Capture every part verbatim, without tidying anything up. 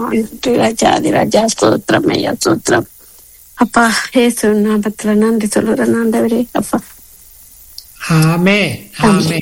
ராஜாதி ராஜா ஸ்தோத்திரம் ஐயா ஸ்தோத்திரம் அப்பா. ஏசு நாமத்துல நன்றி சொல்லுறேன் ஆண்டவரே அப்பா. ஆமே ஆமே.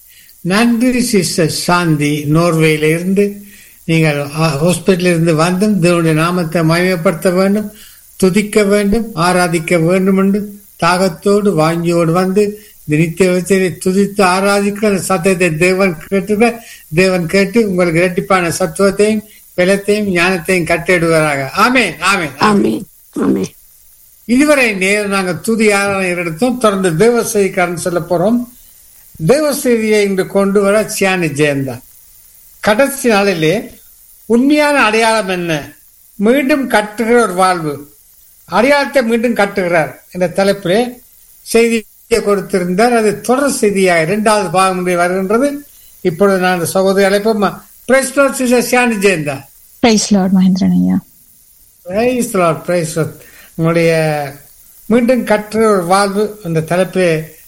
நன்றி சிஸ்டர் சாந்தி. நோர்வேல இருந்து நீங்கள் ஹாஸ்பிட்டல் இருந்து வந்தும் தேவனுடைய நாமத்தை மகிமைப்படுத்த வேண்டும், துதிக்க வேண்டும், ஆராதிக்க வேண்டும் என்று தாகத்தோடு வாங்கியோடு வந்து நித்திய துதித்து ஆராதிக்கிற சத்தத்தை தேவன் கேட்டு தேவன் கேட்டு உங்களுக்கு இரட்டிப்பான சத்துவத்தையும் பலத்தையும் ஞானத்தையும் கட்டிடுவாராக. ஆமே ஆமே ஆமே ஆமே. இதுவரை நேரம் நாங்கள் துதி ஆராதனை எடுத்தோம். தொடர்ந்து தேவ செய்திக்காரன் சொல்ல போறோம். தேவ செய்தியை இன்று கொண்டு வர சியானி ஜெயந்தா. கடைசி நாளிலே உண்மையான அடையாளம் என்ன, மீண்டும் கட்டுகிற ஒரு வாழ்வு, அடையாளத்தை மீண்டும் கட்டுகிறார் என்ற தலைப்பிலே செய்தியை கொடுத்திருந்தார். அது தொடர் செய்தியாக இரண்டாவது பாகம் வருகின்றது. இப்பொழுது நான் சகோதரி அழைப்போம். Price Lord sister Chiyani Jayanta. Price Lord Mahendran ஐயா. Price Lord price Lord. உங்களுடைய மீண்டும் கட்டுற ஒரு வாழ்வு அந்த தலைப்பு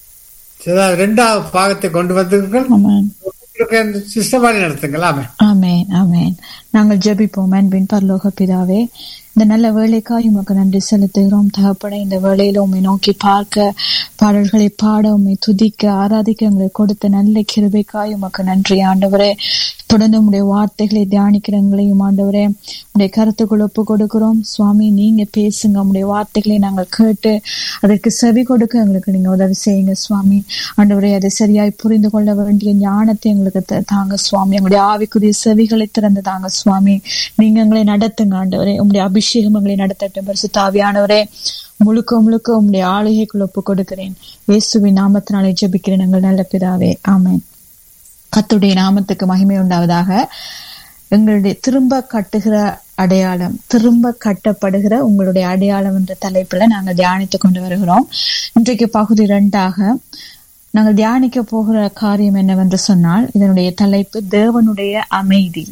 இரண்டாவது பாகத்தை கொண்டு வந்திருக்கிறீர்கள். சிஸ்டமாரி நடத்துங்களா? ஆமேன் ஆமேன். நாங்கள் ஜெபிப்போம். அன்பின் பரலோக பிதாவே, இந்த நல்ல வேலைக்காய் உமக்கு நன்றி செலுத்துகிறோம் தகப்பனே. இந்த வேளையில உண்மை நோக்கி பார்க்க, பாடல்களை பாட, உண்மை துதிக்க, ஆராதிக்க எங்களை கொடுத்த நல்ல கிருபைக்காய் உமக்கு நன்றி ஆண்டவரே. தொடர்ந்து உங்களுடைய வார்த்தைகளை தியானிக்கிறவங்களையும் ஆண்டவரே உடைய கருத்துக்குள் ஒப்பு கொடுக்கிறோம் சுவாமி. நீங்க பேசுங்க, உங்களுடைய வார்த்தைகளை நாங்கள் கேட்டு அதற்கு செவி கொடுக்க எங்களுக்கு நீங்க உதவி செய்யுங்க சுவாமி. ஆண்டவரே அதை சரியாய் புரிந்து கொள்ள வேண்டிய ஞானத்தை எங்களுக்கு தாங்க சுவாமி. எங்களுடைய ஆவிக்குரிய செவிகளை திறந்து தாங்க சுவாமி. நீங்க எங்களை நடத்துங்க ஆண்டவரே. உங்களுடைய அபிஷேகம் எங்களை நடத்தட்டும் பரிசுத்த ஆவியானவரே. முழுக்க முழுக்க உங்களுடைய ஆளுகைக்குள் ஒப்பு கொடுக்கிறேன். இயேசுவின் நாமத்தினாலே ஜெபிக்கிறேன் எங்கள் நல்ல பிதாவே. ஆமென். கர்த்தருடைய நாமத்துக்கு மகிமை உண்டாவதாக. எங்களுடைய திரும்ப கட்டுகிற அடையாளம், திரும்ப கட்டப்படுகிற உங்களுடைய அடையாளம் என்ற தலைப்புல நாங்கள் தியானித்துக் கொண்டு வருகிறோம். இன்றைக்கு பகுதி இரண்டாக நாங்கள் தியானிக்க போகிற காரியம் என்னவென்று சொன்னால், இதனுடைய தலைப்பு தேவனுடைய அமைதி.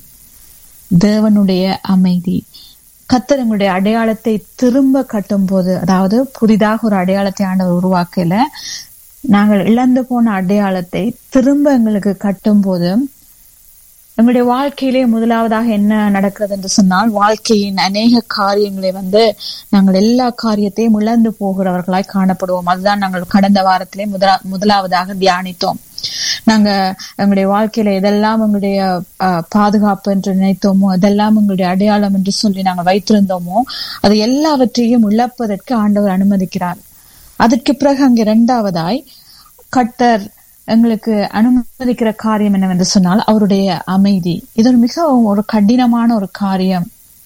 தேவனுடைய அமைதி. கர்த்தர் எங்களுடைய அடையாளத்தை திரும்ப கட்டும் போது, அதாவது புதிதாக ஒரு அடையாளத்தை ஆண்டவர் உருவாக்கல, நாங்கள் இழந்து போன அடையாளத்தை திரும்ப எங்களுக்கு கட்டும் போது எங்களுடைய வாழ்க்கையிலே முதலாவதாக என்ன நடக்கிறது என்று சொன்னால், வாழ்க்கையின் அநேக காரியங்களை வந்து நாங்கள் எல்லா காரியத்தையும் இழந்து போகிறவர்களாய் காணப்படுவோம். அதுதான் நாங்கள் கடந்த வாரத்திலே முதலா முதலாவதாக தியானித்தோம். நாங்க எங்களுடைய வாழ்க்கையில எதெல்லாம் எங்களுடைய அஹ் பாதுகாப்பு என்று நினைத்தோமோ, அதெல்லாம் எங்களுடைய அடையாளம் என்று சொல்லி நாங்கள் வைத்திருந்தோமோ, அது எல்லாவற்றையும் இழப்பதற்கு ஆண்டவர் அனுமதிக்கிறார். அதற்கு பிறகு அங்கே இரண்டாவதாய் கர்த்தர் எங்களுக்கு அனுமதிக்கிற காரியம் என்னவென்று சொன்னால் அவருடைய அமைதி. இது ஒரு மிகவும் ஒரு கடினமான ஒரு காரியம்.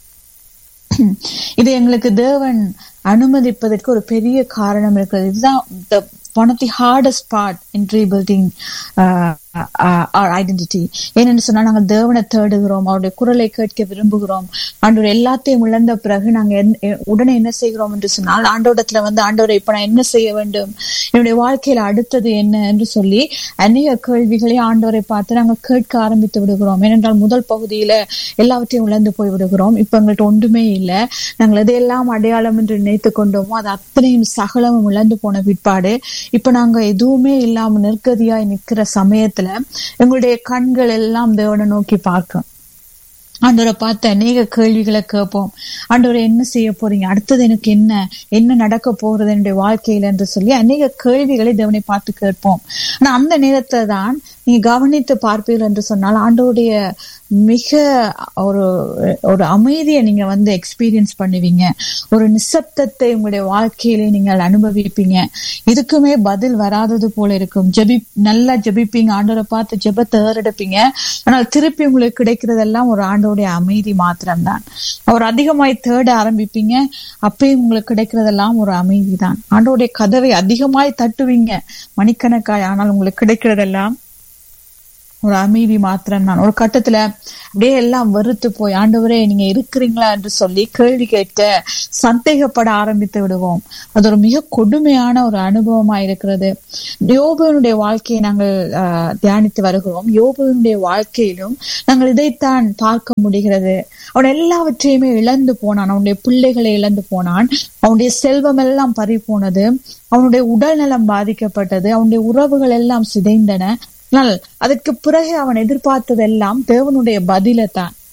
இது எங்களுக்கு தேவன் அனுமதிப்பதற்கு ஒரு பெரிய காரணம் இருக்கிறது. இதுதான் one of the hardest part in rebuilding uh, uh, our identity. ஏனென்று சொன்னால் நாங்கள் தேவனை தேடுகிறோம், அவருடைய குரலை கேட்க விரும்புகிறோம். ஆண்டவர் எல்லாத்தையும் இழந்த பிறகு நாங்க உடனே என்ன செய்கிறோம் என்று சொன்னால், ஆண்டவரிடத்துல வந்து ஆண்டவரை இப்ப நான் என்ன செய்ய வேண்டும், என்னுடைய வாழ்க்கையில அடுத்தது என்ன என்று சொல்லி அநேக கேள்விகளை ஆண்டவரை பார்த்து நாங்கள் கேட்க ஆரம்பித்து விடுகிறோம். ஏனென்றால் முதல் பகுதியில எல்லாவற்றையும் இழந்து போய் விடுகிறோம். இப்ப எங்கள்கிட்ட ஒன்றுமே இல்லை. நாங்கள் எதையெல்லாம் அடையாளம் என்று நினைத்து கொண்டோமோ அது அத்தனையும் சகலமும் இழந்து போன பிற்பாடு இப்ப நாங்க எதுவுமே இல்லாம நிர்கதியாய் நிக்கிற சமயத்துல எங்களுடைய கண்கள் எல்லாம் தேவனை நோக்கி பார்க்கும். ஆண்டவரை பார்த்து அநேக கேள்விகளை கேட்போம். ஆண்டவரை என்ன செய்ய போறீங்க, அடுத்தது எனக்கு என்ன என்ன நடக்க போறது என்னுடைய வாழ்க்கையில என்று சொல்லி அநேக கேள்விகளை தேவனை பார்த்து கேட்போம். ஆனா அந்த நேரத்துல தான் நீங்க கவனித்து பார்ப்பீர்கள் என்று சொன்னால் ஆண்டவருடைய மிக ஒரு ஒரு அமைதியை நீங்க வந்து எக்ஸ்பீரியன்ஸ் பண்ணுவீங்க. ஒரு நிசப்தத்தை உங்களுடைய வாழ்க்கையிலே நீங்கள் அனுபவிப்பீங்க. இதுக்குமே பதில் வராதது போல இருக்கும். ஜெபி நல்லா ஜெபிப்பீங்க, ஆண்டவரை பார்த்து ஜெபத்தை ஏறெடுப்பீங்க. ஆனால் திருப்பி உங்களுக்கு கிடைக்கிறதெல்லாம் ஒரு ஆண்டோடைய அமைதி மாத்திரம்தான். அவர் அதிகமாய் தேட ஆரம்பிப்பீங்க, அப்பயும் உங்களுக்கு கிடைக்கிறதெல்லாம் ஒரு அமைதி தான். ஆண்டோடைய கதவை அதிகமாய் தட்டுவீங்க மணிக்கணக்காய், ஆனால் உங்களுக்கு கிடைக்கிறதெல்லாம் ஒரு அமைதி மாத்திரம் தான். ஒரு கட்டத்துல அப்படியே எல்லாம் வெறுத்து போய் ஆண்டவரே நீங்க இருக்கிறீங்களா என்று சொல்லி கேள்வி கேட்க சந்தேகப்பட ஆரம்பித்து விடுவோம். அது ஒரு மிக கொடுமையான ஒரு அனுபவமா இருக்கிறது. யோபுவினுடைய வாழ்க்கையை நாங்கள் அஹ் தியானித்து வருகிறோம். யோபுவினுடைய வாழ்க்கையிலும் நாங்கள் இதைத்தான் பார்க்க முடிகிறது. அவன் எல்லாவற்றையுமே இழந்து போனான். அவனுடைய பிள்ளைகளை இழந்து போனான். அவனுடைய செல்வம் எல்லாம் பறி போனது. அவனுடைய உடல் நலம் பாதிக்கப்பட்டது. அவனுடைய உறவுகள் எல்லாம் சிதைந்தன. அதற்கு பிறகு அவன் எதிர்பார்த்ததெல்லாம் தேவனுடைய பதில தான்.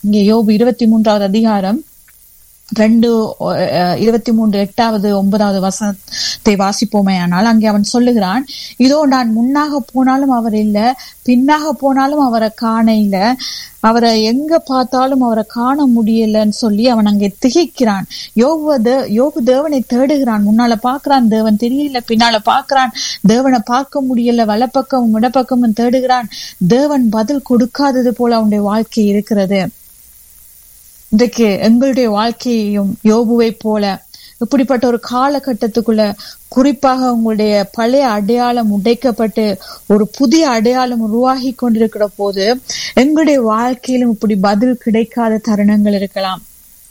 இங்கே யோபு இருபத்தி மூன்றாவது அதிகாரம் ரெண்டு இருபத்தி மூன்று எட்டாவது ஒன்பதாவது வசனத்தை வாசிப்போமே ஆனால் அங்கே அவன் சொல்லுகிறான், இதோ நான் முன்னாக போனாலும் அவர் இல்ல, பின்னாக போனாலும் அவரை காண இல்ல, அவரை எங்க பார்த்தாலும் அவரை காண முடியலன்னு சொல்லி அவன் அங்கே திகைக்கிறான். யோபு யோபு தேவனை தேடுகிறான். முன்னால பாக்குறான், தேவன் தெரியல. பின்னால பாக்குறான், தேவனை பார்க்க முடியல. வலப்பக்கமும் இடப்பக்கமும் தேடுகிறான். தேவன் பதில் கொடுக்காதது போல அவனுடைய வாழ்க்கை இருக்கிறது. இன்றைக்கு எங்களுடைய வாழ்க்கையையும் யோபுவை போல இப்படிப்பட்ட ஒரு காலகட்டத்துக்குள்ள, குறிப்பாக உங்களுடைய பழைய அடையாளம் உடைக்கப்பட்டு ஒரு புதிய அடையாளம் உருவாகி கொண்டிருக்கிற போது எங்களுடைய வாழ்க்கையிலும் இப்படி பதில் கிடைக்காத தருணங்கள் இருக்கலாம்.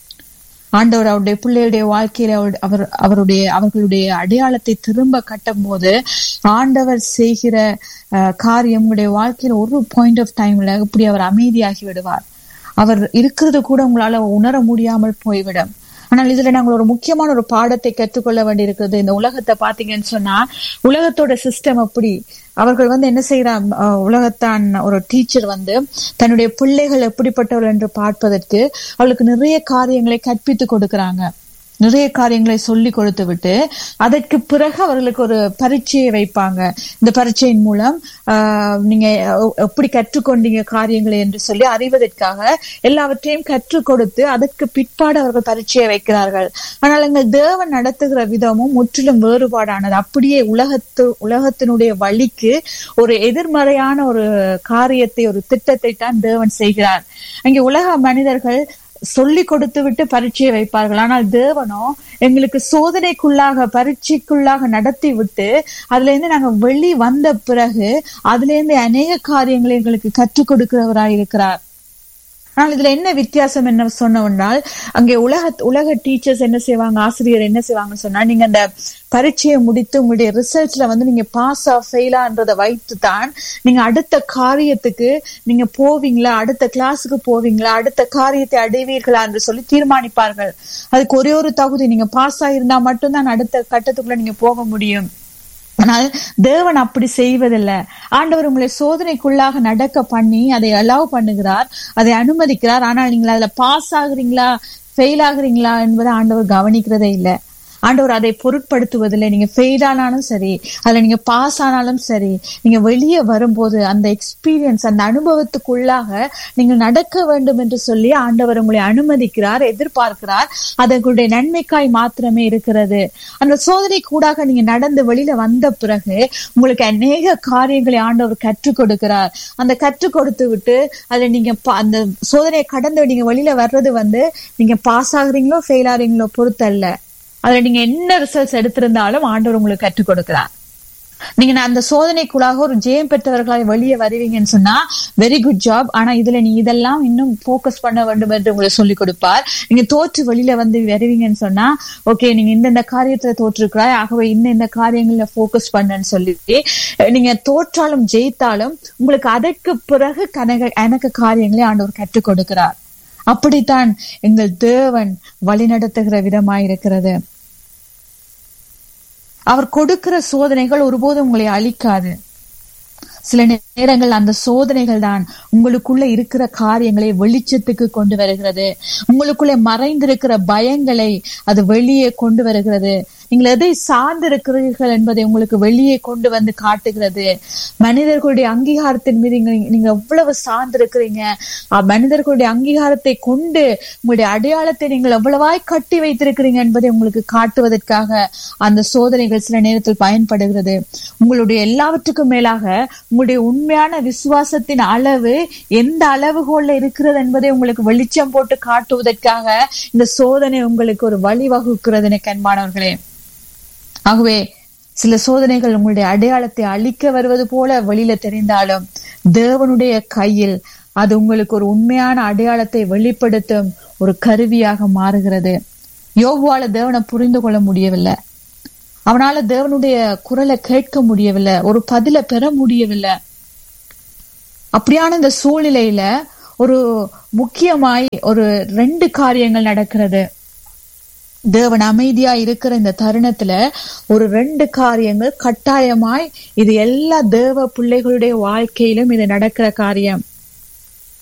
ஆண்டவர் அவருடைய பிள்ளையுடைய வாழ்க்கையில அவர் அவருடைய அவர்களுடைய அடையாளத்தை திரும்ப கட்டும் போது ஆண்டவர் செய்கிற அஹ் காரியம் உங்களுடைய வாழ்க்கையில ஒரு பாயிண்ட் ஆஃப் டைம்ல இப்படி அவர் அமைதியாகி விடுவார். அவர் இருக்கிறது கூட உங்களால உணர முடியாமல் போய்விடும். ஆனால் இதுல நாங்கள் ஒரு முக்கியமான ஒரு பாடத்தை கற்றுக்கொள்ள வேண்டியிருக்கிறது. இந்த உலகத்தை பாத்தீங்கன்னு சொன்னா, உலகத்தோட சிஸ்டம் அப்படி. அவர்கள் வந்து என்ன செய்யறான், உலகத்தான் ஒரு டீச்சர் வந்து தன்னுடைய பிள்ளைகள் எப்படிப்பட்டவர்கள் என்று பார்ப்பதற்கு அவளுக்கு நிறைய காரியங்களை கற்பித்து கொடுக்கறாங்க. நிறைய காரியங்களை சொல்லி கொடுத்து விட்டு அதற்கு பிறகு அவர்களுக்கு ஒரு பரீட்சையை வைப்பாங்க. இந்த பரீட்சையின் மூலம் ஆஹ் நீங்க எப்படி கற்றுக்கொண்டீங்க காரியங்களை என்று சொல்லி அறிவதற்காக எல்லாவற்றையும் கற்றுக் கொடுத்து அதற்கு பிற்பாடு அவர்கள் பரீட்சையை வைக்கிறார்கள். ஆனால் எங்கள் தேவன் நடத்துகிற விதமும் முற்றிலும் வேறுபாடானது. அப்படியே உலகத்து உலகத்தினுடைய வழிக்கு ஒரு எதிர்மறையான ஒரு காரியத்தை, ஒரு திட்டத்தை தான் தேவன் செய்கிறார். அங்கே உலக மனிதர்கள் சொல்லி கொடுத்து விட்டு பரீட்சையை வைப்பார்கள். ஆனால் தேவனோ எங்களுக்கு சோதனைக்குள்ளாக பரீட்சைக்குள்ளாக நடத்தி விட்டு அதுல இருந்து நாங்க வெளி வந்த பிறகு அதுல இருந்து அநேக காரியங்களை எங்களுக்கு கற்றுக் கொடுக்கிறவராய் இருக்கிறார். ஆனால் இதுல என்ன வித்தியாசம் என்ன சொன்னோம்னால், அங்கே உலக உலக டீச்சர்ஸ் என்ன செய்வாங்க, ஆசிரியர் என்ன செய்வாங்கன்னு சொன்னா, நீங்க அந்த பரீட்சையை முடித்து உங்களுடைய ரிசல்ட்ல வந்து நீங்க பாஸா ஃபெயிலான்றதை வைத்து தான் நீங்க அடுத்த காரியத்துக்கு நீங்க போவீங்களா, அடுத்த கிளாஸுக்கு போவீங்களா, அடுத்த காரியத்தை அடைவீர்களா என்று சொல்லி தீர்மானிப்பார்கள். அதுக்கு ஒரே ஒரு தகுதி, நீங்க பாஸ் ஆயிருந்தா மட்டும்தான் அடுத்த கட்டத்துக்குள்ள நீங்க போக முடியும். ஆனால் தேவன் அப்படி செய்வதில்லை. ஆண்டவர் உங்களை சோதனைக்குள்ளாக நடக்க பண்ணி அதை அலோவ் பண்ணுகிறார், அதை அனுமதிக்கிறார். ஆனால் நீங்கள் அதுல பாஸ் ஆகுறீங்களா ஃபெயில் ஆகுறீங்களா என்பதை ஆண்டவர் கவனிக்கிறதே இல்லை. ஆண்டவர் அதை பொருட்படுத்துவதில்லை. நீங்க ஃபெயில் ஆனாலும் சரி, அதுல நீங்க பாஸ் ஆனாலும் சரி, நீங்க வெளியே வரும்போது அந்த எக்ஸ்பீரியன்ஸ், அந்த அனுபவத்துக்குள்ளாக நீங்க நடக்க வேண்டும் என்று சொல்லி ஆண்டவர் உங்களை அனுமதிக்கிறார், எதிர்பார்க்கிறார். அதற்குடைய நன்மைக்காய் மாத்திரமே இருக்கிறது. அந்த சோதனை கூடாக நீங்க நடந்து வெளியில வந்த பிறகு உங்களுக்கு அநேக காரியங்களை ஆண்டவர் கற்றுக் கொடுக்கிறார். அந்த கற்றுக் கொடுத்து விட்டு அதுல நீங்க அந்த சோதனையை கடந்து நீங்க வெளியில வர்றது வந்து நீங்க பாஸ் ஆகுறீங்களோ ஃபெயில் ஆகுறீங்களோ பொறுத்தல்ல. அதுல நீங்க என்ன ரிசல்ட்ஸ் எடுத்திருந்தாலும் ஆண்டவர் உங்களுக்கு கற்றுக் கொடுக்கிறார். நீங்க அந்த சோதனைக்குள்ளாக ஒரு ஜெயம் பெற்றவர்களாய் வெளியே வருவீங்கன்னு சொன்னா வெரி குட் ஜாப். ஆனா இதுல நீ இதெல்லாம் இன்னும் போக்கஸ் பண்ண வேண்டும் என்று உங்களுக்கு சொல்லிக் கொடுப்பார். நீங்க தோற்று வெளியில வந்து வருவீங்கன்னு சொன்னா, ஓகே நீங்க இந்த காரியத்துல தோற்றிருக்கிறாய், ஆகவே இன்னும் இந்த காரியங்கள்ல போக்கஸ் பண்ணன்னு சொல்லி நீங்க தோற்றாலும் ஜெயித்தாலும் உங்களுக்கு அதற்கு பிறகு கனக எனக்கு காரியங்களை ஆண்டவர் கற்றுக் கொடுக்கிறார். அப்படித்தான் எங்கள் தேவன் வழி நடத்துகிற விதமாயிருக்கிறது. அவர் கொடுக்கிற சோதனைகள் ஒருபோதும் உங்களை அழிக்காது. சில நேரங்கள் அந்த சோதனைகள் தான் உங்களுக்குள்ள இருக்கிற காரியங்களை வெளிச்சத்துக்கு கொண்டு வருகிறது. உங்களுக்குள்ளே மறைந்திருக்கிற பயங்களை அது வெளியே கொண்டு வருகிறது. நீங்கள் எதை சார்ந்து இருக்கிறீர்கள் என்பதை உங்களுக்கு வெளியே கொண்டு வந்து காட்டுகிறது. மனிதர்களுடைய அங்கீகாரத்தின் மீது நீங்க எவ்வளவு சார்ந்து இருக்கிறீங்க, மனிதர்களுடைய அங்கீகாரத்தை கொண்டு உங்களுடைய அடையாளத்தை நீங்கள் எவ்வளவாய் கட்டி வைத்திருக்கிறீங்க என்பதை உங்களுக்கு காட்டுவதற்காக அந்த சோதனைகள் சில நேரத்தில் பயன்படுகிறது. உங்களுடைய எல்லாவற்றுக்கும் மேலாக உங்களுடைய உண்மையான விசுவாசத்தின் அளவு எந்த அளவுகோல்ல இருக்கிறது என்பதை உங்களுக்கு வெளிச்சம் போட்டு காட்டுவதற்காக இந்த சோதனை உங்களுக்கு ஒரு வழிவகுக்கிறது எனக்கு அன்பானவர்களே. ஆகவே சில சோதனைகள் உங்களுடைய அடையாளத்தை அழிக்க வருவது போல வெளியில தெரிந்தாலும் தேவனுடைய கையில் அது உங்களுக்கு ஒரு உண்மையான அடையாளத்தை வெளிப்படுத்தும் ஒரு கருவியாக மாறுகிறது. யோபுவால தேவனை புரிந்து கொள்ள முடியவில்லை, அவனால தேவனுடைய குரலை கேட்க முடியவில்லை, ஒரு பதில பெற முடியவில்லை. அப்படியான இந்த சூழ்நிலையில ஒரு முக்கியமாய் ஒரு ரெண்டு காரியங்கள் நடக்கிறது. தேவன் அமைதியா இருக்கிற இந்த தருணத்துல ஒரு ரெண்டு காரியங்கள் கட்டாயமாய், இது எல்லா தேவ பிள்ளைகளுடைய வாழ்க்கையிலும் இது நடக்கிற காரியம்.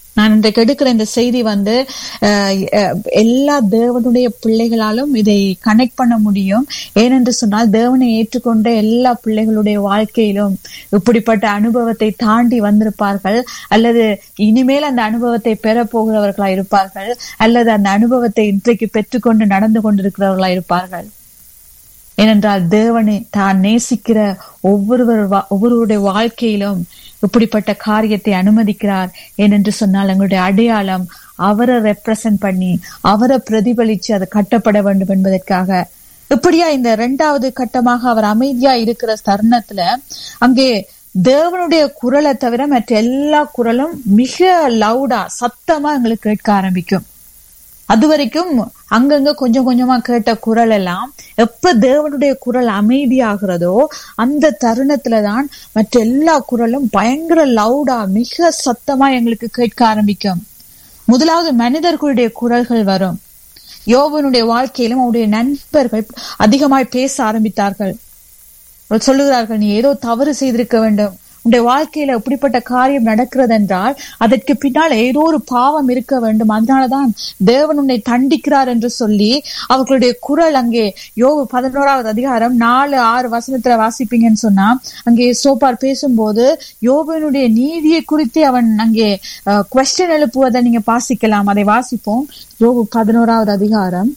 நான் இன்றைக்கு எடுக்கிற இந்த செய்தி வந்து எல்லா தேவனுடைய பிள்ளைகளாலும் இதை கனெக்ட் பண்ண முடியும். ஏனென்று சொன்னால் தேவனை ஏற்றுக்கொண்ட எல்லா பிள்ளைகளுடைய வாழ்க்கையிலும் இப்படிப்பட்ட அனுபவத்தை தாண்டி வந்திருப்பார்கள், அல்லது இனிமேல் அந்த அனுபவத்தை பெற போகிறவர்களா இருப்பார்கள், அல்லது அந்த அனுபவத்தை இன்றைக்கு பெற்றுக்கொண்டு நடந்து கொண்டிருக்கிறவர்களா இருப்பார்கள். ஏனென்றால் தேவனை தான் நேசிக்கிற ஒவ்வொருவர் ஒவ்வொருவருடைய வாழ்க்கையிலும் இப்படிப்பட்ட காரியத்தை அனுமதிக்கிறார். ஏனென்று சொன்னால் எங்களுடைய அடையாளம் அவரை ரெப்ரசன்ட் பண்ணி அவரை பிரதிபலிச்சு அது கட்டப்பட வேண்டும் என்பதற்காக. இப்படியா இந்த இரண்டாவது கட்டமாக அவர் அமைதியா இருக்கிற தருணத்துல அங்கே தேவனுடைய குரலை தவிர மற்ற எல்லா குரலும் மிக லவுடா சத்தமா எங்களுக்கு கேட்க ஆரம்பிக்கும். அது வரைக்கும் அங்கங்க கொஞ்சம் கொஞ்சமா கேட்ட குரல் எல்லாம் எப்ப தேவனுடைய குரல் அமைதியாகிறதோ அந்த தருணத்துலதான் மற்ற எல்லா குரலும் பயங்கர லவுடா மிக சத்தமா எங்களுக்கு கேட்க ஆரம்பிக்கும். முதலாவது மனிதர்களுடைய குரல்கள் வரும். யோபனுடைய வாழ்க்கையிலும் அவருடைய நண்பர்கள் அதிகமாய் பேச ஆரம்பித்தார்கள். சொல்லுகிறார்கள், நீ ஏதோ தவறு செய்திருக்க வேண்டும், உன்னுடைய வாழ்க்கையில எப்படிப்பட்ட காரியம் நடக்கிறது என்றால் அதற்கு பின்னால் ஏதோ ஒரு பாவம் இருக்க வேண்டும், அதனாலதான் தேவன் உன்னை தண்டிக்கிறார் என்று சொல்லி அவர்களுடைய குரல் அங்கே யோபு பதினோராவது அதிகாரம் நாலு ஆறு வசனத்துல வாசிப்பீங்கன்னு சொன்னா அங்கே சோபார் பேசும்போது யோபனுடைய நீதியை குறித்து அவன் அங்கே குவெஸ்டன் எழுப்புவதை நீங்க வாசிக்கலாம். அதை வாசிப்போம். யோபு பதினோராவது அதிகாரம்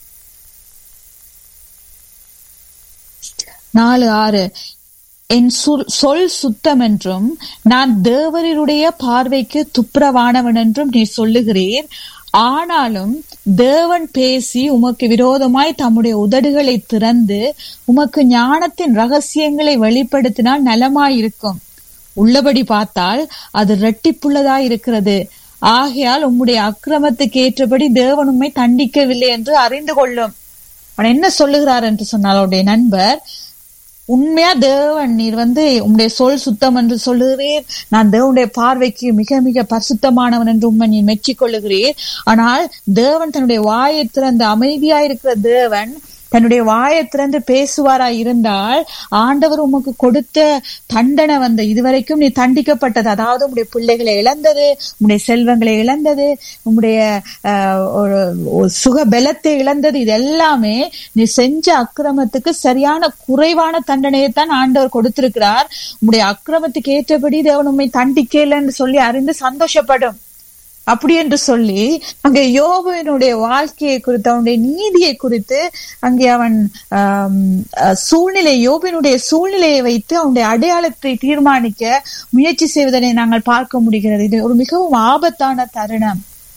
நாலு ஆறு. என் சொல் சுத்தம் என்றும் நான் தேவருடைய பார்வைக்கு துப்புரவானவன் என்றும் நீ சொல்லுகிறீர். ஆனாலும் தேவன் பேசி உமக்கு விரோதமாய் தம்முடைய உதடுகளை திறந்து உமக்கு ஞானத்தின் ரகசியங்களை வெளிப்படுத்தினால் நலமாயிருக்கும். உள்ளபடி பார்த்தால் அது இரட்டிப்புள்ளதாய் இருக்கிறது. ஆகையால் உம்முடைய அக்கிரமத்துக்கு ஏற்றபடி தேவன் உம்மை தண்டிக்கவில்லை என்று அறிந்து கொள்ளும். அவன் என்ன சொல்லுகிறார் என்று சொன்னால் அவருடைய நண்பர், உண்மையா தேவன் நீர் வந்து உம்முடைய சொல் சுத்தம் என்று சொல்லுகிறீர், நான் தேவனுடைய பார்வைக்கு மிக மிக பரிசுத்தமானவன் என்று உண்மை நீ மெச்சிக் கொள்ளுகிறீர். ஆனால் தேவன் தன்னுடைய வாயை திறந்து அமைதியாயிருக்கிற தேவன் தன்னுடைய வாயை திறந்து பேசுவாராய் இருந்தால் ஆண்டவர் உமக்கு கொடுத்த தண்டனை வந்த இதுவரைக்கும் நீ தண்டிக்கப்பட்டது, அதாவது உம்முடைய பிள்ளைகளை இழந்தது, உம்முடைய செல்வங்களை இழந்தது, உம்முடைய அஹ் சுக பலத்தை இழந்தது, இது எல்லாமே நீ செஞ்ச அக்கிரமத்துக்கு சரியான குறைவான தண்டனையைத்தான் ஆண்டவர் கொடுத்திருக்கிறார். உம்முடைய அக்கிரமத்துக்கு ஏற்றபடி தேவன் உம்மை தண்டிக்கலன்னு சொல்லி அறிந்து சந்தோஷப்படும் அப்படி என்று சொல்லி அங்கே யோபுவினுடைய வாழ்க்கையை குறித்து அவனுடைய நீதியை குறித்து அங்கே அவன் ஆஹ் சூழ்நிலை யோபுவினுடைய சூழ்நிலையை வைத்து அவனுடைய அடையாளத்தை தீர்மானிக்க முயற்சி செய்வதனை நாங்கள் பார்க்க முடிகிறது. இது ஒரு மிகவும் ஆபத்தான தருணம்.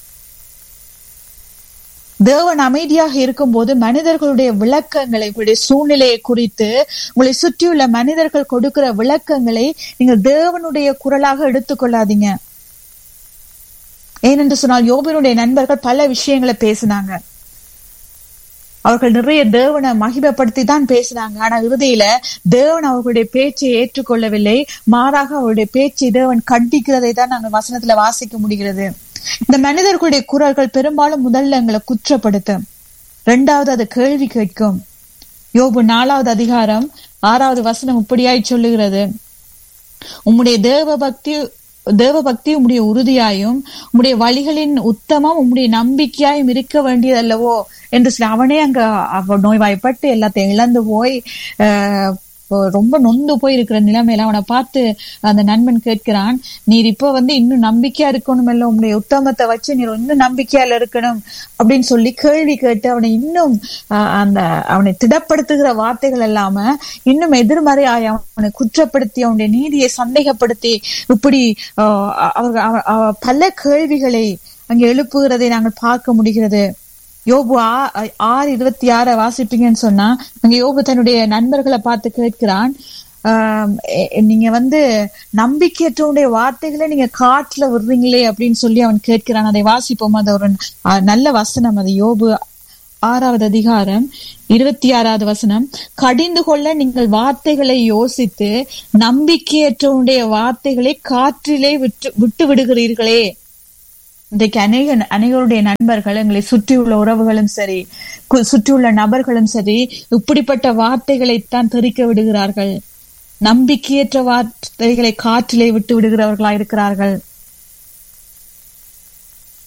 தேவன் அமைதியாக இருக்கும் போது மனிதர்களுடைய விளக்கங்களை, உங்களுடைய சூழ்நிலையை குறித்து உங்களை சுற்றியுள்ள மனிதர்கள் கொடுக்கிற விளக்கங்களை நீங்கள் தேவனுடைய குரலாக எடுத்துக்கொள்ளாதீங்க. ஏனென்று சொன்னால் யோபுவினுடைய நண்பர்கள் பல விஷயங்களை பேசினாங்க. அவர்கள் நிறைய தேவனை மகிமைப்படுத்தி தான் பேசினாங்க. ஆனா இறுதியில தேவன் அவர்களுடைய பேச்சை ஏற்றுக்கொள்ளவில்லை, மாறாக அவருடைய பேச்சை தேவன் கண்டிக்கிறதை தான் நாங்கள் வசனத்துல வாசிக்க முடிகிறது. இந்த மனிதர்களுடைய குரல்கள் பெரும்பாலும் முதல்ல எங்களை குற்றப்படுத்தும், இரண்டாவது அது கேள்வி கேட்கும். யோபு நாலாவது அதிகாரம் ஆறாவது வசனம் இப்படியாய் சொல்லுகிறது, உம்முடைய தேவ பக்தி தேவ பக்தி உம்முடைய உறுதியாயும் உம்முடைய வழிகளின் உத்தமம் உம்முடைய நம்பிக்கையாயும் இருக்க வேண்டியதல்லவோ என்று சொல்லி அவனே அங்க அவ நோய்வாய்ப்பட்டு எல்லாத்தையும் இழந்து போய் ஆஹ் ரொம்ப நொந்து போய் இருக்கிற நிலைமையில அவனை பார்த்து அந்த நண்பன் கேட்கிறான், நீர் இப்ப வந்து இன்னும் நம்பிக்கையா இருக்கணும், இல்ல உங்களுடைய உத்தமத்தை வச்சு நீர் இன்னும் நம்பிக்கையால இருக்கணும் அப்படின்னு சொல்லி கேள்வி கேட்டு அவனை இன்னும் அந்த அவனை திடப்படுத்துகிற வார்த்தைகள் இல்லாம இன்னும் எதிர்மறையாய் அவனை குற்றப்படுத்தி அவனுடைய நீதியை சந்தேகப்படுத்தி இப்படி அவர்கள் பல கேள்விகளை அங்கே எழுப்புகிறதை நாங்கள் பார்க்க முடிகிறது. யோபு ஆறு இருபத்தி ஆற வாசிப்பீங்கன்னு சொன்னா அங்க யோபு தன்னுடைய நண்பர்களை பார்த்து கேட்கிறான், ஆஹ் நீங்க வந்து நம்பிக்கையற்றவனுடைய வார்த்தைகளை நீங்க காட்டுல விடுறீங்களே அப்படின்னு சொல்லி அவன் கேட்கிறான். அதை வாசிப்போம். அது ஒரு நல்ல வசனம். அது யோபு ஆறாவது அதிகாரம் இருபத்தி ஆறாவது வசனம். கடிந்து கொள்ள நீங்கள் வார்த்தைகளை யோசித்து நம்பிக்கையற்றவனுடைய வார்த்தைகளை காற்றிலே விட்டு விட்டு விடுகிறீர்களே. இன்றைக்கு அநேக அநேகருடைய நண்பர்கள், எங்களை சுற்றியுள்ள உறவுகளும் சரி, சுற்றியுள்ள நபர்களும் சரி, இப்படிப்பட்ட வார்த்தைகளைத்தான் தெரிக்க விடுகிறார்கள். நம்பிக்கையற்ற வார்த்தைகளை காற்றிலே விட்டு விடுகிறவர்களா இருக்கிறார்கள்.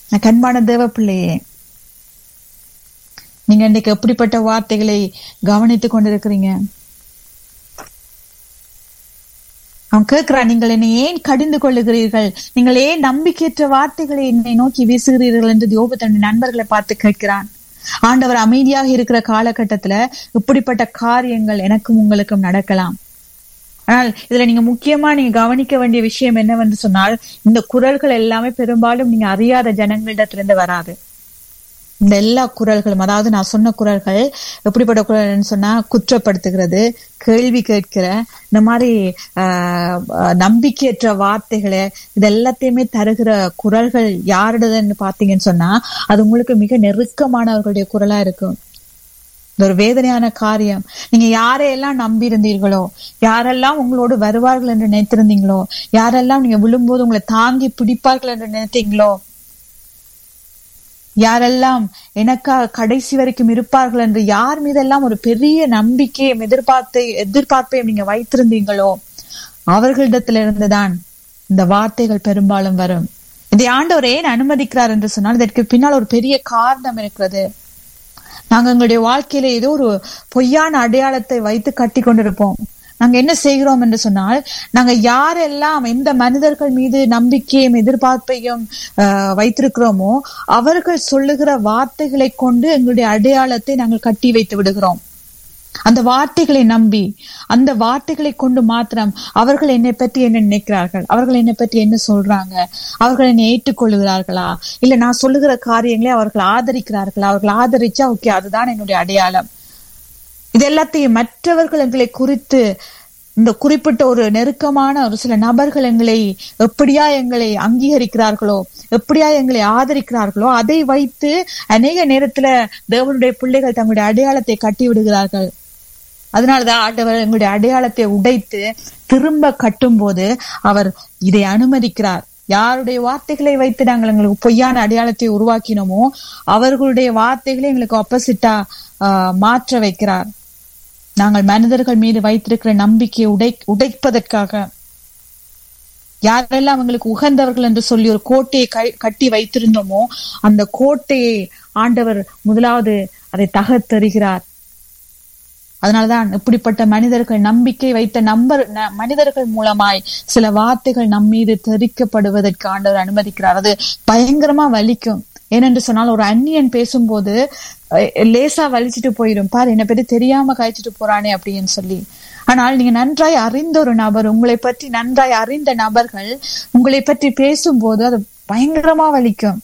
கண்பான தேவ பிள்ளையே, நீங்க இன்னைக்கு எப்படிப்பட்ட வார்த்தைகளை கவனித்துக் கொண்டிருக்கிறீங்க? அவன் கேட்கிறான், நீங்கள் என்னை ஏன் கடிந்து கொள்ளுகிறீர்கள், நீங்கள் ஏன் நம்பிக்கையற்ற வார்த்தைகளை என்னை நோக்கி வீசுகிறீர்கள் என்று யோபு தன்னுடைய நண்பர்களை பார்த்து கேட்கிறான். ஆண்டவர் அமைதியாக இருக்கிற காலகட்டத்துல இப்படிப்பட்ட காரியங்கள் எனக்கும் உங்களுக்கும் நடக்கலாம். ஆனால் இதுல நீங்க முக்கியமா நீங்க கவனிக்க வேண்டிய விஷயம் என்னவென்று சொன்னால், இந்த குரல்கள் எல்லாமே பெரும்பாலும் நீங்க அறியாத ஜனங்களிடத்திலிருந்து வராது. இந்த எல்லா குரல்களும், அதாவது நான் சொன்ன குரல்கள் எப்படிப்பட்ட குரல்னு சொன்னா, குற்றப்படுத்துகிறது, கேள்வி கேட்கிற, இந்த மாதிரி ஆஹ் நம்பிக்கையற்ற வார்த்தைகளை இது எல்லாத்தையுமே தருகிற குரல்கள் யாருடையதுன்னு பாத்தீங்கன்னு சொன்னா, அது உங்களுக்கு மிக நெருக்கமானவர்களுடைய குரலா இருக்கும். இது ஒரு வேதனையான காரியம். நீங்க யாரையெல்லாம் நம்பி இருந்தீர்களோ, யாரெல்லாம் உங்களோடு வருவார்கள் என்று நினைத்திருந்தீங்களோ, யாரெல்லாம் நீங்க விழும்போது உங்களை தாங்கி பிடிப்பார்கள் என்று நினைத்தீங்களோ, யாரெல்லாம் எனக்காக கடைசி வரைக்கும் இருப்பார்கள் என்று யார் மீதெல்லாம் ஒரு பெரிய நம்பிக்கையும் எதிர்பார்த்தை எதிர்பார்ப்பையும் நீங்க வைத்திருந்தீங்களோ, அவர்களிடத்துல இருந்துதான் இந்த வார்த்தைகள் பெரும்பாலும் வரும். இதை ஆண்டவர் ஏன் அனுமதிக்கிறார் என்று சொன்னால், இதற்கு பின்னால் ஒரு பெரிய காரணம் இருக்கிறது. நாங்க எங்களுடைய வாழ்க்கையில ஏதோ ஒரு பொய்யான அடையாளத்தை வைத்து கட்டி கொண்டிருப்போம். நாங்க என்ன செய்கிறோம் என்று சொன்னால், நாங்க யாரெல்லாம் எந்த மனிதர்கள் மீது நம்பிக்கையும் எதிர்பார்ப்பையும் அஹ் வைத்திருக்கிறோமோ, அவர்கள் சொல்லுகிற வார்த்தைகளை கொண்டு எங்களுடைய அடையாளத்தை நாங்கள் கட்டி வைத்து விடுகிறோம். அந்த வார்த்தைகளை நம்பி, அந்த வார்த்தைகளை கொண்டு மாத்திரம் அவர்கள் என்னை பற்றி என்ன நினைக்கிறார்கள், அவர்கள் என்னை பற்றி என்ன சொல்றாங்க, அவர்கள் என்னை ஏற்றுக்கொள்ளுகிறார்களா, இல்ல நான் சொல்லுகிற காரியங்களை அவர்கள் ஆதரிக்கிறார்களா, அவர்கள் ஆதரிச்சா ஓகே அதுதான் என்னுடைய அடையாளம். இது எல்லாத்தையும் மற்றவர்கள் எங்களை குறித்து, இந்த குறிப்பிட்ட ஒரு நெருக்கமான ஒரு சில நபர்கள் எங்களை எப்படியா எங்களை அங்கீகரிக்கிறார்களோ, எப்படியா எங்களை ஆதரிக்கிறார்களோ, அதை வைத்து அநேக நேரத்துல தேவனுடைய பிள்ளைகள் தங்களுடைய அடையாளத்தை கட்டி விடுகிறார்கள். அதனாலதான் ஆண்டவர் எங்களுடைய அடையாளத்தை உடைத்து திரும்ப கட்டும் போது அவர் இதை அனுமதிக்கிறார். யாருடைய வார்த்தைகளை வைத்து நாங்கள் எங்களுக்கு பொய்யான அடையாளத்தை உருவாக்கினோமோ, அவர்களுடைய வார்த்தைகளை எங்களுக்கு ஆப்போசிட்டா ஆஹ் மாற்ற வைக்கிறார். நாங்கள் மனிதர்கள் மீது வைத்திருக்கிற நம்பிக்கையை உடை உடைப்பதற்காக யாரெல்லாம் எங்களுக்கு உகந்தவர்கள் என்று சொல்லி ஒரு கோட்டையை கட்டி வைத்திருந்தோமோ, அந்த கோட்டையை ஆண்டவர் முதலாவது அதை தகர்த்தெறிகிறார். அதனாலதான் இப்படிப்பட்ட மனிதர்கள், நம்பிக்கை வைத்த நம்பர் மனிதர்கள் மூலமாய் சில வார்த்தைகள் நம் மீது தெரிக்கப்படுவதற்கு ஆண்டவர் அனுமதிக்கிறார். அது பயங்கரமா வலிக்கும். ஏனென்று சொன்னால், ஒரு அந்நியன் பேசும்போது லேசா வலிச்சுட்டு போயிடும், பாரு என்னை பற்றி தெரியாம காய்ச்சிட்டு போறானே அப்படின்னு சொல்லி. ஆனால் நீங்க நன்றாய் அறிந்த ஒரு நபர், உங்களை பற்றி நன்றாய் அறிந்த நபர்கள் உங்களை பற்றி பேசும்போது அது பயங்கரமா வலிக்கும்.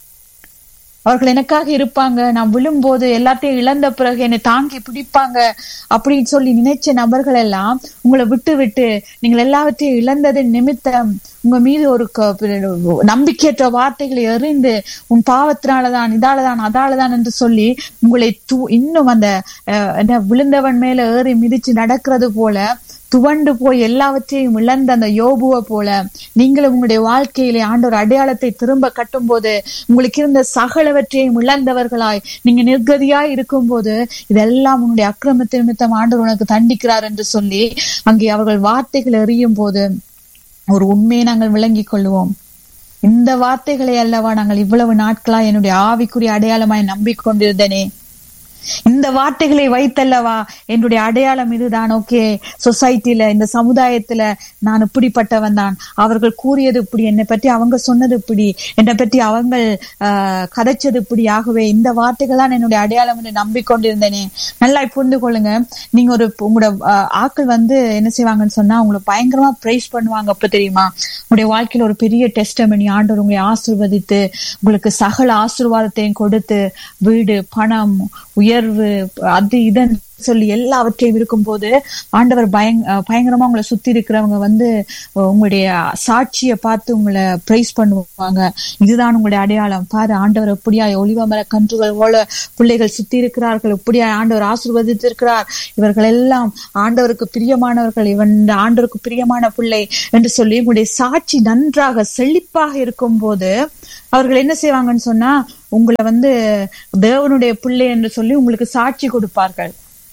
அவர்கள் எனக்காக இருப்பாங்க, நான் விழும்போது எல்லாத்தையும் இழந்த பிறகு என்னை தாங்கி பிடிப்பாங்க அப்படின்னு சொல்லி நினைச்ச நபர்கள் எல்லாம் உங்களை விட்டு விட்டு நீங்கள் எல்லாவற்றையும் இழந்ததின் நிமித்தம் உங்க மீது ஒரு நம்பிக்கையற்ற வார்த்தைகளை எறிந்து, உன் பாவத்தினாலதான், இதாலதான், அதாலதான் என்று சொல்லி உங்களை தூ இன்னும் அந்த விழுந்தவன் மேல ஏறி மிதிச்சு நடக்கிறது போல துவண்டு போய் எல்லாவற்றையும் இழந்த அந்த யோபுவை போல நீங்களும் உங்களுடைய வாழ்க்கையிலே ஆண்டவர் அடையாளத்தை திரும்ப கட்டும் போது உங்களுக்கு இருந்த சகலவற்றையும் இழந்தவர்களாய் நீங்க நிர்கதியாய் இருக்கும் போது, இதெல்லாம் உங்களுடைய அக்கிரமத்தின் நிமித்தம் ஆண்டவர் உனக்கு தண்டிக்கிறார் என்று சொல்லி அங்கே அவர்கள் வார்த்தைகள் எறியும் போது ஒரு உண்மையை நாங்கள் விளங்கிக் கொள்வோம். இந்த வார்த்தைகளை அல்லவா நாங்கள் இவ்வளவு நாட்களா என்னுடைய ஆவிக்குரிய அடையாளமாய் நம்பிக்கொண்டிருந்தனே, இந்த வார்த்தைகளை வைத்தல்லவா என்னுடைய அடையாளம் இதுதான், ஓகே சொசைட்டில இந்த சமுதாயத்துல நான் இப்படிப்பட்டவன் தான், அவர்கள் கூறியது இப்படி, என்னை பற்றி அவங்க சொன்னது இப்படி, என்னை பற்றி அவங்க ஆஹ் கதைச்சது இப்படி, ஆகவே இந்த வார்த்தைகள் தான் என்னுடைய அடையாளம் என்று நம்பிக்கொண்டிருந்தேனே. நல்லா புரிந்து கொள்ளுங்க. நீங்க ஒரு உங்களோட ஆட்கள் வந்து என்ன செய்வாங்கன்னு சொன்னா உங்களை பயங்கரமா பிரைஸ் பண்ணுவாங்க. அப்ப தெரியுமா, உங்களுடைய வாழ்க்கையில ஒரு பெரிய டெஸ்டமனி, ஆண்டவர் உங்களை ஆசீர்வதித்து உங்களுக்கு சகல ஆசீர்வாதத்தையும் கொடுத்து வீடு, பணம், உயர்வு, அது இதன் சொல்லி எல்லாவற்றையும் இருக்கும் போது ஆண்டவர் பயங்க பயங்கரமா உங்களை சுத்தி இருக்கிறவங்க வந்து உங்களுடைய சாட்சியை பார்த்து உங்களை பிரைஸ் பண்ணுவாங்க. இதுதான் உங்களுடைய அடையாளம், பாரு ஆண்டவர் எப்படியா ஒலிவமர கன்றுகள் போல பிள்ளைகள் சுத்தி இருக்கிறார்கள், எப்படியா ஆண்டவர் ஆசீர்வதித்திருக்கிறார், இவர்கள் எல்லாம் ஆண்டவருக்கு பிரியமானவர்கள், இவன் ஆண்டவருக்கு பிரியமான பிள்ளை என்று சொல்லி உங்களுடைய சாட்சி நன்றாக செழிப்பாக இருக்கும் போது அவர்கள் என்ன செய்வாங்கன்னு சொன்னா உங்களை வந்து தேவனுடைய பிள்ளை என்று சொல்லி உங்களுக்கு சாட்சி கொடுப்பார்கள்.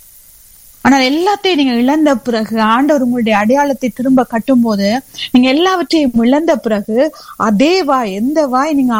ஆனால் எல்லாத்தையும் நீங்க இழந்த பிறகு ஆண்டவர் உங்களுடைய அடையாளத்தை திரும்ப கட்டும் போது, நீங்க எல்லாவற்றையும் இழந்த பிறகு அதே வாய், எந்த வாய் நீங்க